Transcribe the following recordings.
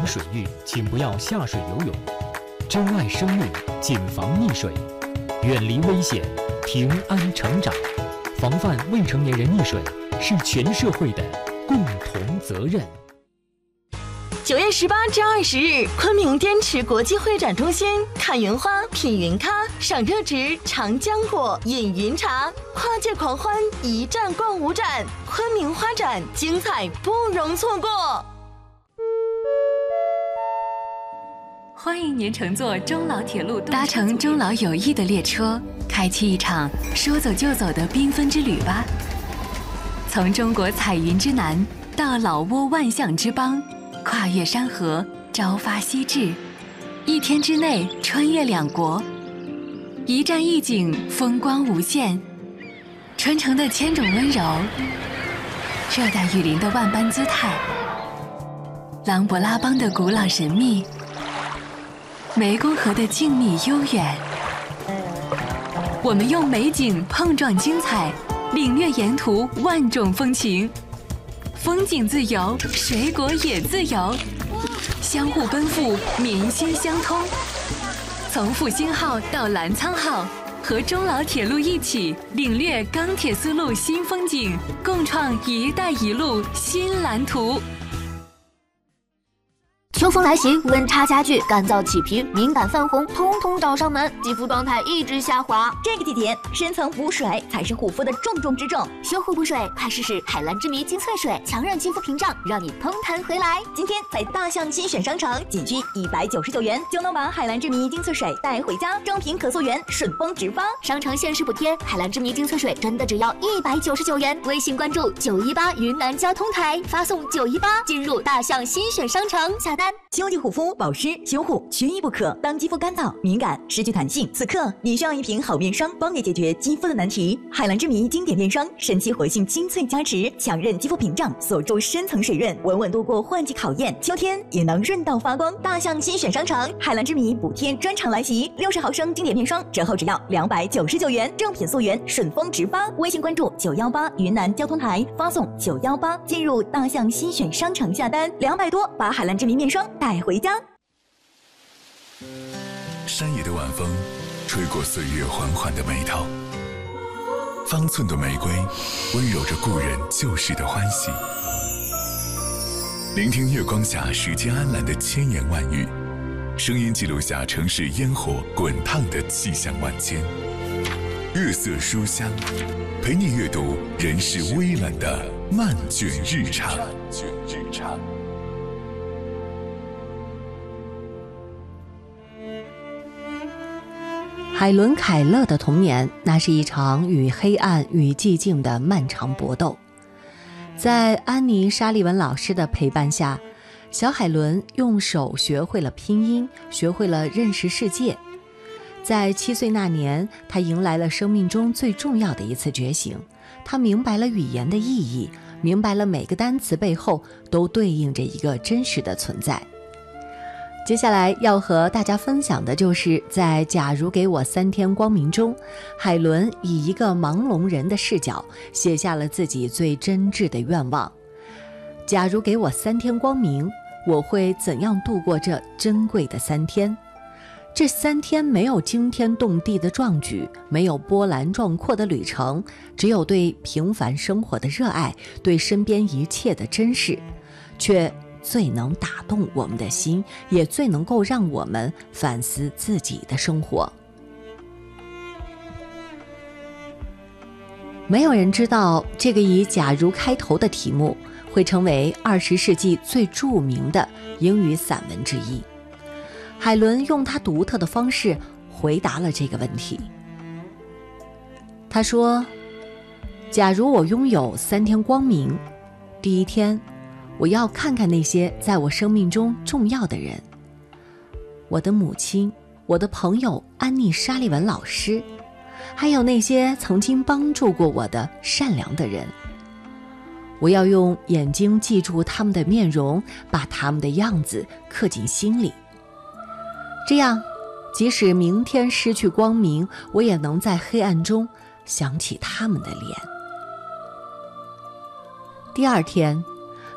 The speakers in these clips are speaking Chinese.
防水域，请不要下水游泳。珍爱生命，谨防溺水，远离危险，平安成长。防范未成年人溺水是全社会的共同责任。 9月18至20日，昆明滇池国际会展中心看云花、品云咖、赏热植、尝浆果、饮云茶，跨界狂欢，一站逛5展，昆明花展精彩不容错过。 欢迎您乘坐中老铁路，搭乘中老友谊的列车，开启一场说走就走的缤纷之旅吧。从中国彩云之南到老挝万象之邦，跨越山河，朝发夕至，1天之内穿越2国，一站一景，风光无限。传承的千种温柔，热带雨林的万般姿态，琅勃拉邦的古老神秘，湄公河的静谧悠远。我们用美景碰撞精彩，领略沿途万种风情。风景自由，水果也自由，相互奔赴，民心相通。从复兴号到澜沧号，和中老铁路一起领略钢铁丝路新风景，共创“一带一路”新蓝图。 秋风来袭，温差加剧，干燥起皮、敏感泛红，通通找上门，肌肤状态一直下滑。 这个季节，深层补水才是护肤的重中之重。 修护补水，快试试海蓝之谜精粹水，强韧肌肤屏障，让你嘭弹回来。 今天在大象新选商城，仅需199元就能把海蓝之谜精粹水带回家，正品可溯源，顺丰直发。 商城限时补贴，海蓝之谜精粹水真的只要199元。微信关注918云南交通台，发送918进入大象新选商城下单。 秋季护肤、保湿、修护缺一不可。当肌肤干燥、敏感、失去弹性，此刻你需要一瓶好面霜，帮你解决肌肤的难题。海蓝之谜经典面霜，神奇活性精粹加持，强韧肌肤屏障，锁住深层水润，稳稳度过换季考验。秋天也能润到发光。大象新选商城，海蓝之谜补贴专场来袭，60毫升经典面霜折后只要299元，正品溯源，顺丰直发。微信关注918云南交通台，发送918进入大象新选商城下单，200多把海蓝之谜面霜带回家。 山野的晚风吹过岁月缓缓的眉头，方寸的玫瑰温柔着故人旧时的欢喜。聆听月光下时间安澜的千言万语，声音记录下城市烟火滚烫的气象万千。月色书香，陪你阅读人世微澜的漫卷日常。 海伦·凯勒的童年，那是一场与黑暗与寂静的漫长搏斗。在安妮·沙利文老师的陪伴下，小海伦用手学会了拼音，学会了认识世界。在7岁那年，她迎来了生命中最重要的一次觉醒。她明白了语言的意义，明白了每个单词背后都对应着一个真实的存在。接下来要和大家分享的就是在《假如给我3天光明》中，海伦以一个盲聋人的视角写下了自己最真挚的愿望。假如给我3天光明，我会怎样度过这珍贵的3天？这3天没有惊天动地的壮举，没有波澜壮阔的旅程，只有对平凡生活的热爱，对身边一切的珍视，却最能打动我们的心，也最能够让我们反思自己的生活。没有人知道这个以假如开头的题目会成为20世纪最著名的英语散文之一。海伦用他独特的方式回答了这个问题。他说，假如我拥有3天光明，第一天我要看看那些在我生命中重要的人，我的母亲，我的朋友安妮·沙利文老师，还有那些曾经帮助过我的善良的人。我要用眼睛记住他们的面容，把他们的样子刻进心里。这样，即使明天失去光明，我也能在黑暗中想起他们的脸。第二天，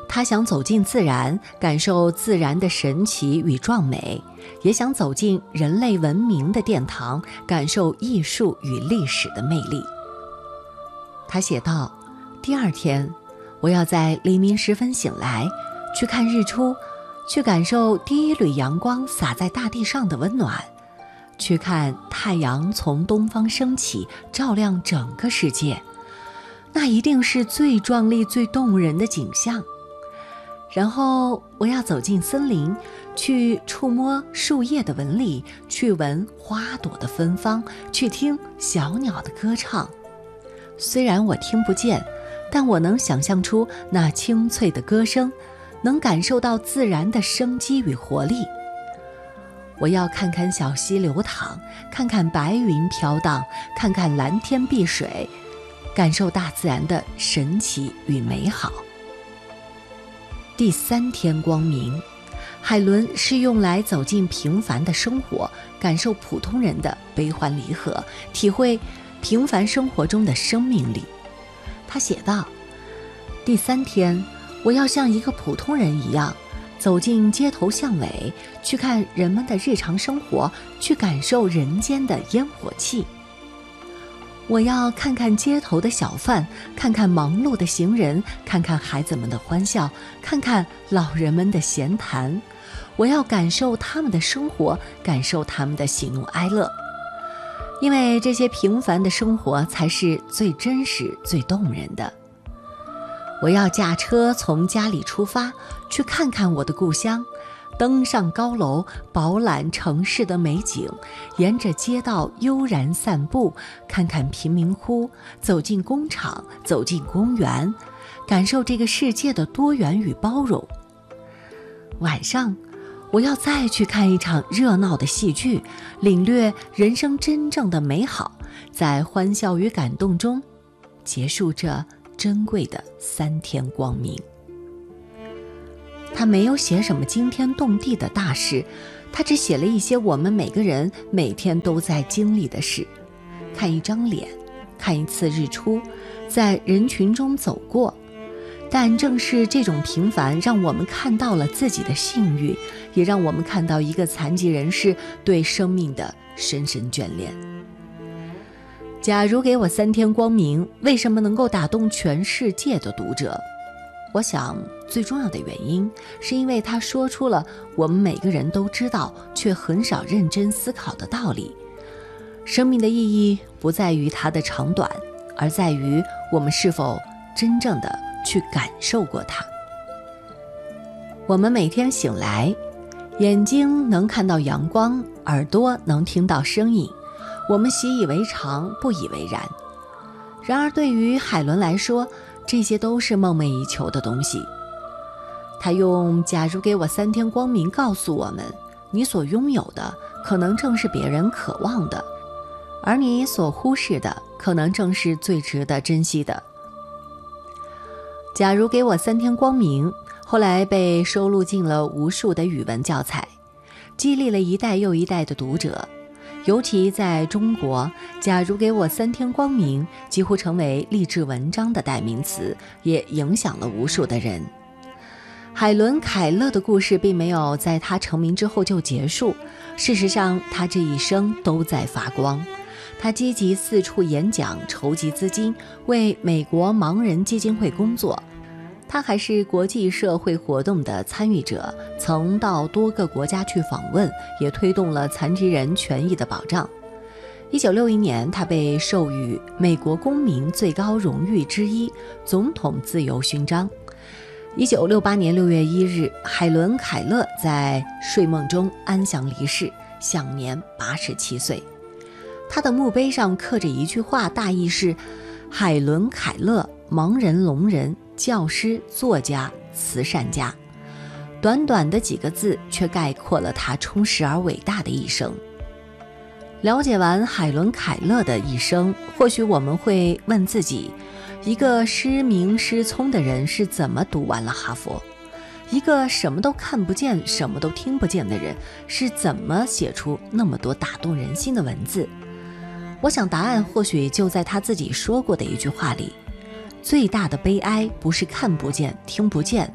他想走进自然，感受自然的神奇与壮美，也想走进人类文明的殿堂，感受艺术与历史的魅力。他写道，第二天，我要在黎明时分醒来，去看日出，去感受第一缕阳光洒在大地上的温暖，去看太阳从东方升起，照亮整个世界。那一定是最壮丽、最动人的景象。然后我要走进森林，去触摸树叶的纹理，去闻花朵的芬芳，去听小鸟的歌唱。虽然我听不见，但我能想象出那清脆的歌声，能感受到自然的生机与活力。我要看看小溪流淌，看看白云飘荡，看看蓝天碧水，感受大自然的神奇与美好。第三天光明，海伦是用来走进平凡的生活，感受普通人的悲欢离合，体会平凡生活中的生命力。他写道，第三天，我要像一个普通人一样，走进街头巷尾，去看人们的日常生活，去感受人间的烟火气。我要看看街头的小贩，看看忙碌的行人，看看孩子们的欢笑，看看老人们的闲谈。我要感受他们的生活，感受他们的喜怒哀乐，因为这些平凡的生活才是最真实、最动人的。我要驾车从家里出发，去看看我的故乡，登上高楼，饱览城市的美景，沿着街道悠然散步，看看贫民窟，走进工厂，走进公园，感受这个世界的多元与包容。晚上，我要再去看一场热闹的戏剧，领略人生真正的美好，在欢笑与感动中，结束这珍贵的三天光明。他没有写什么惊天动地的大事，他只写了一些我们每个人每天都在经历的事。看一张脸，看一次日出，在人群中走过。但正是这种平凡，让我们看到了自己的幸运，也让我们看到一个残疾人士对生命的深深眷恋。假如给我3天光明，为什么能够打动全世界的读者？我想最重要的原因是因为他说出了我们每个人都知道却很少认真思考的道理。生命的意义不在于它的长短，而在于我们是否真正的去感受过它。我们每天醒来，眼睛能看到阳光，耳朵能听到声音，我们习以为常，不以为然。然而对于海伦来说，这些都是梦寐以求的东西。他用假如给我3天光明告诉我们，你所拥有的可能正是别人渴望的，而你所忽视的可能正是最值得珍惜的。假如给我3天光明后来被收录进了无数的语文教材，激励了一代又一代的读者。尤其在中国，假如给我3天光明几乎成为励志文章的代名词，也影响了无数的人。海伦·凯勒的故事并没有在他成名之后就结束，事实上他这一生都在发光。他积极四处演讲，筹集资金，为美国盲人基金会工作。他还是国际社会活动的参与者，曾到多个国家去访问，也推动了残疾人权益的保障。1961年，他被授予美国公民最高荣誉之一——总统自由勋章。1968年6月1日，海伦·凯勒在睡梦中安详离世，享年87岁。他的墓碑上刻着一句话，大意是：海伦·凯勒，盲人、聋人，教师、作家、慈善家。短短的几个字，却概括了他充实而伟大的一生。了解完海伦·凯勒的一生，或许我们会问自己，一个失明失聪的人是怎么读完了哈佛？一个什么都看不见、什么都听不见的人是怎么写出那么多打动人心的文字？我想答案或许就在他自己说过的一句话里：最大的悲哀不是看不见、听不见，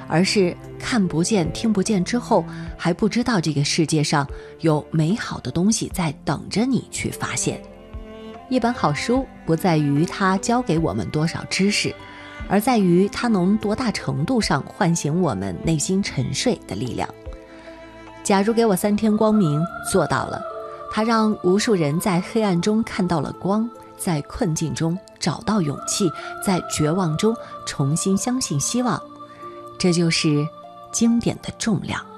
而是看不见、听不见之后，还不知道这个世界上有美好的东西在等着你去发现。一本好书不在于它教给我们多少知识，而在于它能多大程度上唤醒我们内心沉睡的力量。假如给我3天光明，做到了，它让无数人在黑暗中看到了光，在困境中找到勇气，在绝望中重新相信希望。这就是经典的重量。